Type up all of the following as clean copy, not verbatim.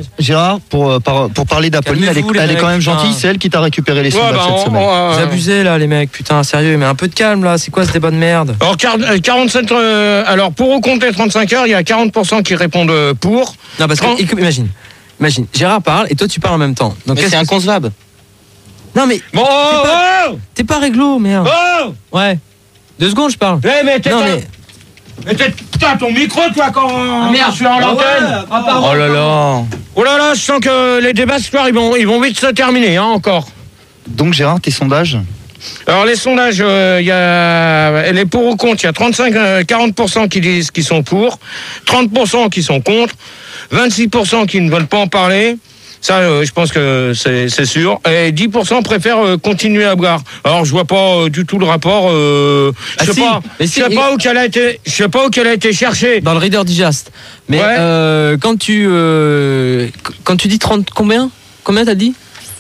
Gérard, pour parler d'Apolline, elle est quand même gentille, c'est elle qui t'a récupéré les sondages cette semaine. Vous abusez là les mecs, putain, sérieux, mais un peu de calme là, c'est quoi ce débat de merde? Alors 47, alors pour au compte les 35 heures, il y a 40% qui répondent pour. Non parce que, imagine, Gérard parle et toi tu parles en même temps. Donc mais c'est inconcevable. Non mais... Bon, t'es pas réglo, merde. Ouais. 2 secondes, je parle. Mais t'as ton micro, toi, quand je suis en l'antenne. Oh là là. Oh là là, je sens que les débats ce soir, ils vont vite se terminer, hein, encore. Donc Gérard, tes sondages? Alors les sondages, il y a les pour ou contre, il y a 40% qui disent qu'ils sont pour, 30% qui sont contre, 26% qui ne veulent pas en parler. Ça, je pense que c'est sûr. Et 10% préfèrent continuer à boire. Alors, je vois pas du tout le rapport. Je sais pas où qu'elle a été cherchée. Dans le Reader Digest. Mais quand tu dis 30, combien t'as dit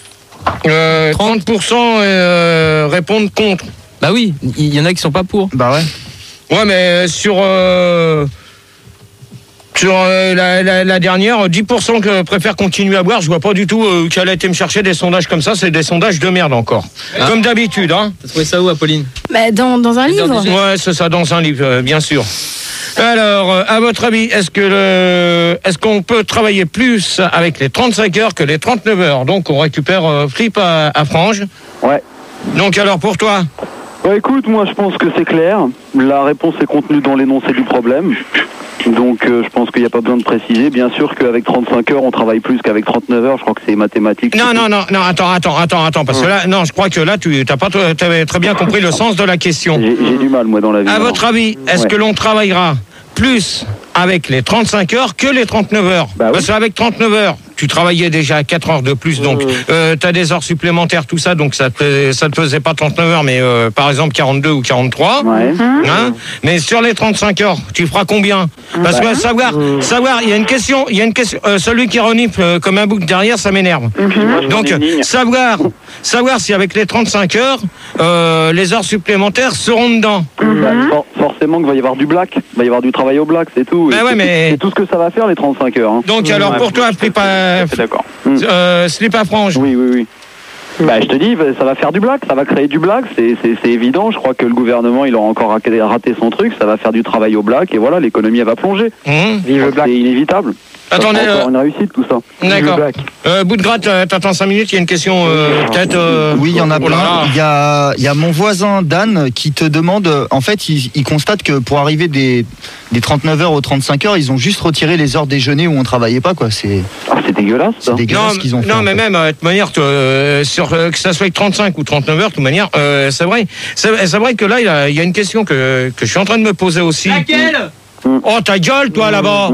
30% répondent contre. Bah oui, il y en a qui sont pas pour. Bah ouais. Ouais, mais sur la dernière, 10% que préfèrent continuer à boire. Je vois pas du tout qu'elle a été me chercher des sondages comme ça. C'est des sondages de merde encore. Comme d'habitude, hein. T'as trouvé ça où, Apolline? Bah, dans un livre. Ouais, c'est ça, dans un livre, bien sûr. Alors, à votre avis, est-ce qu'on peut travailler plus avec les 35 heures que les 39 heures? Donc, on récupère Flip à Frange. Ouais. Donc, alors, pour toi? Bah, écoute, moi, je pense que c'est clair. La réponse est contenue dans l'énoncé du problème. Donc je pense qu'il n'y a pas besoin de préciser. Bien sûr qu'avec 35 heures, on travaille plus qu'avec 39 heures. Je crois que c'est mathématique. Non, attends. Parce que là, non, je crois que là, tu n'avais très bien compris le sens de la question. J'ai du mal, moi, dans la vie. À votre avis, est-ce que l'on travaillera plus avec les 35 heures que les 39 heures? Bah oui. Parce qu'avec 39 heures, tu travaillais déjà 4 heures de plus, donc tu as des heures supplémentaires, tout ça, donc ça te faisait pas 39 heures, mais par exemple 42 ou 43. Ouais. Hein, mais sur les 35 heures, tu feras combien? Parce que savoir, il y a une question, celui qui renifle comme un bouc derrière, ça m'énerve. Donc savoir si avec les 35 heures, les heures supplémentaires seront dedans. Forcément qu'il va y avoir du black, il va y avoir du travail au black, c'est tout. C'est tout ce que ça va faire les 35 heures. Hein. Donc alors pour toi, Flip à Frange. Oui. Bah, je te dis, ça va faire du black, ça va créer du black, c'est évident. Je crois que le gouvernement, il aura encore raté son truc, ça va faire du travail au black, et voilà, l'économie, elle va plonger. Vive le black. C'est inévitable. Attendez, encore une réussite, tout ça. D'accord. Bout de gratte, t'attends 5 minutes, il y a une question, peut-être. Oui, il y en a plein. Il y a mon voisin Dan qui te demande, en fait, il constate que pour arriver des 39 heures aux 35 heures, ils ont juste retiré les heures déjeuner où on travaillait pas, quoi. C'est dégueulasse, ça. C'est dégueulasse ce qu'ils ont fait. Non, mais même, de toute manière, sur, que ça soit 35 ou 39 heures, de toute manière, c'est vrai que là, il y a une question que je suis en train de me poser aussi. Laquelle? Oh, ta gueule, toi, là-bas.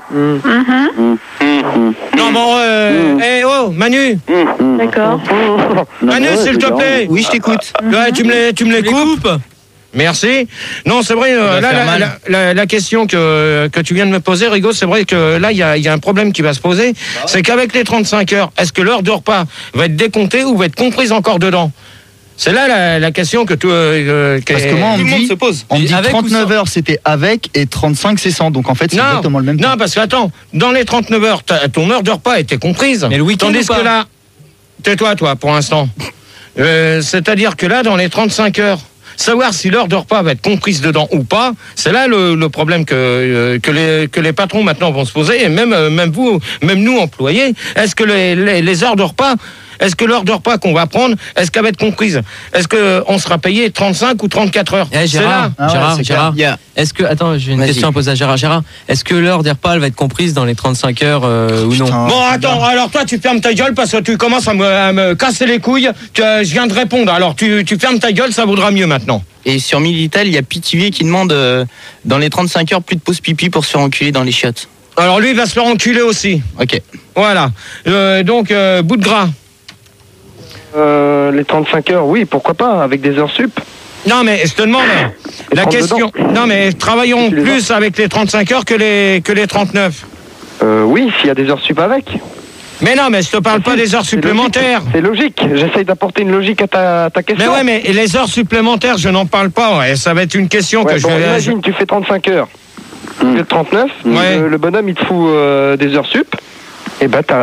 Non, bon, Manu. D'accord. Manu, s'il te plaît. Oui, je t'écoute. Ouais, tu me les coupes. Merci. Non, c'est vrai, la question que tu viens de me poser, Rigaud, c'est vrai que là, il y a un problème qui va se poser. C'est qu'avec les 35 heures, est-ce que l'heure de repas va être décomptée ou va être comprise encore dedans? C'est là la question que tout le monde se pose. On me dit 39 heures c'était avec et 35 c'est sans. Donc en fait c'est exactement le même temps. Non, parce que attends, dans les 39 heures, ton heure de repas était comprise. Mais le week-end tandis que là, tais-toi toi pour l'instant. C'est-à-dire que là, dans les 35 heures, savoir si l'heure de repas va être comprise dedans ou pas, c'est là le problème que les patrons maintenant vont se poser, et même nous employés. Est-ce que les heures de repas, est-ce que l'heure de repas qu'on va prendre, est-ce qu'elle va être comprise? Est-ce qu'on sera payé 35 ou 34 heures? Gérard, est-ce que... Attends, j'ai une question à poser à Gérard. Gérard, est-ce que l'heure des repas, elle va être comprise dans les 35 heures ou non? Bon, attends, alors toi, tu fermes ta gueule parce que tu commences à me casser les couilles. Je viens de répondre, alors tu fermes ta gueule, ça vaudra mieux maintenant. Et sur Militel, il y a Pithiviers qui demande dans les 35 heures plus de pause pipi pour se faire enculer dans les chiottes. Alors lui, il va se faire enculer aussi. Ok. Voilà. Donc, bout de gras. Les 35 heures, oui, pourquoi pas, avec des heures sup. Non, mais je te demande la question. Non, mais travaillons plus avec les 35 heures que les 39. Oui, s'il y a des heures sup avec. Mais non, mais je te parle pas des heures supplémentaires. C'est logique. J'essaye d'apporter une logique à ta question. Mais ouais, mais les heures supplémentaires, je n'en parle pas. Ouais. Ça va être une question que je vais... Imagine, tu fais 35 heures. Tu fais 39. Le bonhomme, il te fout des heures sup. Et bah,